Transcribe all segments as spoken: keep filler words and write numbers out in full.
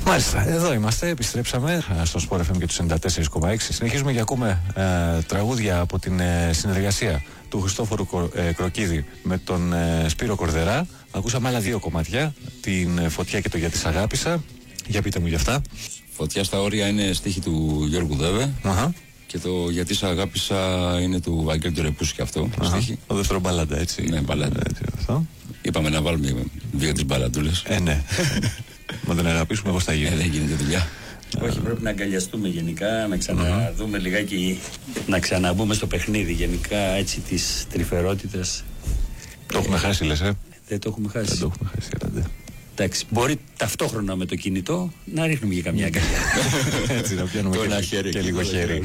Μάλιστα, εδώ είμαστε, επιστρέψαμε στο Sport εφ εμ και του ενενήντα τέσσερα κόμμα έξι. Συνεχίζουμε και ακούμε ε, τραγούδια από την ε, συνεργασία του Χριστόφορου ε, Κροκίδη με τον ε, Σπύρο Κορδερά. Ακούσαμε άλλα δύο κομμάτια, την ε, Φωτιά και το Γιατί Σ' Αγάπησα. Για πείτε μου γι' αυτά. Φωτιά στα όρια είναι στίχη του Γιώργου Δέβε. Uh-huh. Και το Γιατί Σ' Αγάπησα είναι του Βαγγέλη του Ρεπούς και αυτό. Uh-huh. Στίχη. Το δεύτερο μπαλάντα, έτσι. Ναι, μπαλάντα. Έτσι, αυτό. Είπαμε να βάλουμε δύο τις μπαλαντούλες. Ε, ναι. Μα δεν αγαπήσουμε, πώς θα γίνει. Ε, δεν γίνεται δουλειά. Όχι, πρέπει να αγκαλιαστούμε γενικά, να ξαναδούμε mm-hmm. λιγάκι, να ξαναμπούμε στο παιχνίδι γενικά έτσι της τρυφερότητας. Το έχουμε ε, χάσει, λες, ε. Δεν το έχουμε χάσει. Δεν το έχουμε χάσει, ραντέ. Εντάξει, μπορεί ταυτόχρονα με το κινητό να ρίχνουμε και καμιά αγκαλιά. Έτσι, να πιάνουμε και, χέρι, και λίγο χέρι.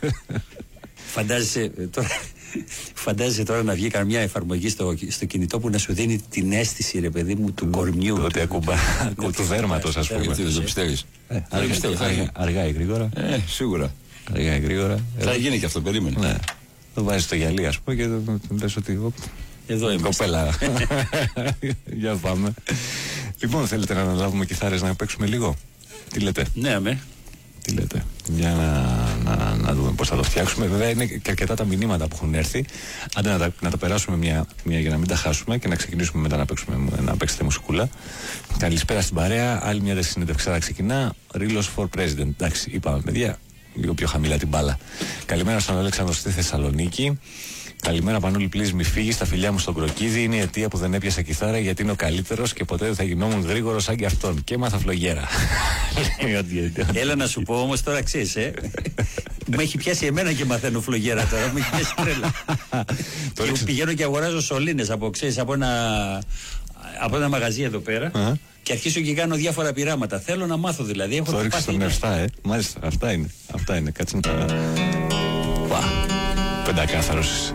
Φαντάζεσαι τώρα, φαντάζεσαι τώρα να βγει καμιά εφαρμογή στο, στο κινητό που να σου δίνει την αίσθηση, ρε παιδί μου, του κορμιού. Ότι ακουμπά, του δέρματος, ας πούμε. Γιατί δεν το πιστεύεις. Αργά ή γρήγορα. Ε, σίγουρα. Αργά ή γρήγορα. Θα γίνει και αυτό, περίμενε. Ναι. Το βάζεις στο γυαλί, ας πούμε, και το λες ότι. Εδώ είμαστε. Κοπέλα. Για πάμε. Λοιπόν, θέλετε να αναλάβουμε κιθάρες να παίξουμε λίγο? Τι λέτε? Ναι, αμέ. Τι λέτε? Για να, να, να δούμε πώς θα το φτιάξουμε. Βέβαια είναι και αρκετά τα μηνύματα που έχουν έρθει. Άντε να τα, να τα περάσουμε μια, μια για να μην τα χάσουμε και να ξεκινήσουμε μετά να, παίξουμε, να παίξετε μουσικούλα. Καλησπέρα στην παρέα. Άλλη μια συνέντευξη ξεκινά. Ρήλος for President. Εντάξει, είπαμε παιδιά, λίγο πιο χαμηλά την μπάλα. Καλημέρα στον Αλέξανδρο στη Θεσσαλονίκη. Καλημέρα Πανούλη, πλήζ μη φύγεις, τα φιλιά μου στον Κροκίδη. Είναι η αιτία που δεν έπιασα κιθάρα γιατί είναι ο καλύτερος και ποτέ δεν θα γινόμουν γρήγορος σαν και αυτόν. Και έμαθα φλογέρα. Έλα να σου πω όμως τώρα, ξέρεις, ε. Μου έχει πιάσει εμένα και μαθαίνω φλογέρα τώρα. Μου έχει πιάσει τρέλα. Και πηγαίνω και αγοράζω σωλήνες από, ξέρεις, από ένα, από ένα μαγαζί εδώ πέρα. Και αρχίσω και κάνω διάφορα πειράματα. Θέλω να μάθω δηλαδή. Το ρίξεις στον Ευστά, ε. Μάλιστα, αυτά είναι. Αυτά είναι. Κάτσε να τα. Πεντακάθαρος.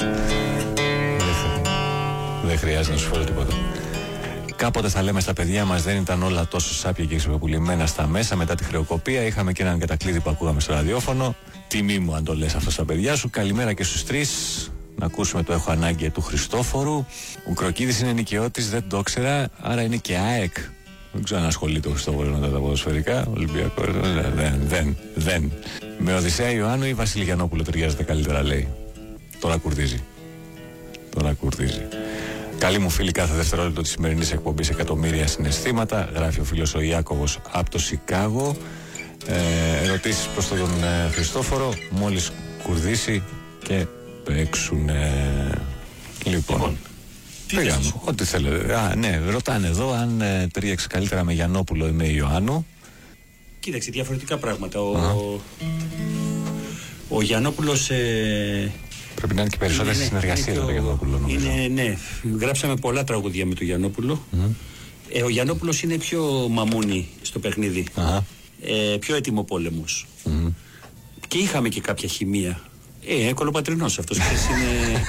Δεν χρειάζεται να σου φέρω τίποτα. Κάποτε θα λέμε στα παιδιά μας δεν ήταν όλα τόσο σάπια και ξεπουλημένα στα μέσα. Μετά τη χρεοκοπία είχαμε και έναν κατακλείδι που ακούγαμε στο ραδιόφωνο. Τιμή μου αν το λες αυτό στα παιδιά σου. Καλημέρα και στους τρεις. Να ακούσουμε το Έχω Ανάγκη του Χριστόφορου. Ο Κροκίδης είναι νοικιώτης, δεν το ήξερα. Άρα είναι και ΑΕΚ. Δεν ξέρω αν ασχολείται ο Χριστόφορος με τα ποδοσφαιρικά. Ολυμπιακό. Δεν, δεν, δεν. Με Οδυσσέα Ιωάννου ή Βασίλη Γιαννόπουλο ταιριάζεται καλύτερα, λέει. Τώρα κουρδίζει. Τώρα κουρδίζει. Καλή μου φίλη, κάθε δευτερόλεπτο της σημερινής εκπομπής εκατομμύρια συναισθήματα. Γράφει ο φίλος ο Ιάκωβος από το Σικάγο. Ε, ερωτήσεις προς τον ε, Χριστόφορο. Μόλις κουρδίσει και παίξουνε. Λοιπόν. λοιπόν πήγαμε. Ό,τι θέλετε. Α, ναι, ρωτάνε εδώ αν ε, ταιριάξει καλύτερα με Γιαννόπουλο ή με Ιωάννου. Κοίταξε, διαφορετικά πράγματα. Ο, ο, ο Γιαννόπουλος. Ε, Πρέπει να είναι και περισσότερη ναι, συνεργασία με τον Γιαννόπουλο, νομίζω. Είναι, ναι, γράψαμε πολλά τραγούδια με τον Γιαννόπουλο. Mm-hmm. Ε, ο Γιαννόπουλος είναι πιο μαμούνι στο παιχνίδι. Uh-huh. Ε, πιο έτοιμο πόλεμος. Mm-hmm. Και είχαμε και κάποια χημεία. Ε, ε κολοπατρινός αυτός. είναι...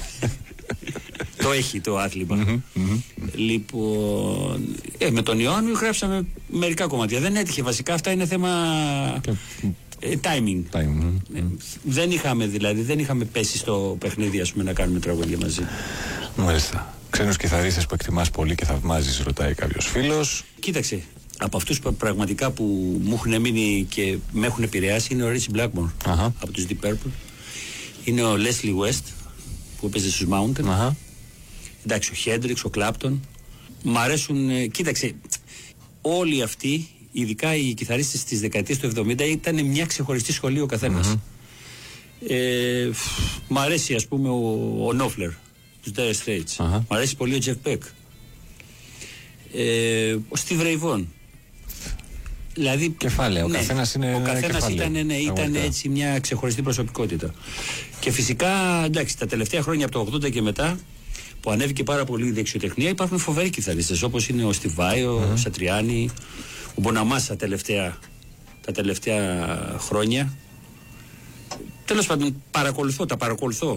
το έχει το άθλημα. Mm-hmm. Mm-hmm. Λοιπόν, ε, με τον Ιωάννου γράψαμε μερικά κομμάτια. Δεν έτυχε βασικά, αυτά είναι θέμα... Okay. Ε, timing. timing. Ε, δεν είχαμε δηλαδή, δεν είχαμε πέσει στο παιχνίδι ας πούμε, να κάνουμε τραγούδια μαζί. Μάλιστα. Ξένους κιθαρίστες που εκτιμάς πολύ και θαυμάζεις, ρωτάει κάποιος φίλος. Κοίταξε, από αυτούς που πραγματικά που μου έχουν μείνει και με έχουν επηρεάσει είναι ο Ρίτσι Μπλάκμορ uh-huh. από τους Deep Purple. Είναι ο Leslie West που έπαιζε στους Mountain. Uh-huh. Εντάξει, ο Χέντριξ, ο Κλάπτον. Μ' αρέσουν, ε, κοίταξε, όλοι αυτοί, ειδικά οι κιθαρίστες της δεκαετίας του εβδομήντα, ήταν μια ξεχωριστή σχολή ο καθένας. Mm-hmm. Ε, μ' αρέσει ας πούμε ο, ο Νόφλερ, τους Dire Straits. Uh-huh. Μ' αρέσει πολύ ο Jeff Beck. Ε, ο Steve Ray Vaughan. Δηλαδή, κεφάλαιο, ο ναι, καθένας είναι ο καθένας ήταν, ναι, ήταν έτσι μια ξεχωριστή προσωπικότητα. Και φυσικά, εντάξει, τα τελευταία χρόνια από το ογδόντα και μετά, που ανέβηκε πάρα πολύ η δεξιοτεχνία, υπάρχουν φοβεροί κιθαρίστες όπως είναι ο Στιβάη, ο mm-hmm. Σατριάνη, ο Μποναμάσα τελευταία, τα τελευταία χρόνια. Τέλος πάντων, παρακολουθώ, τα παρακολουθώ.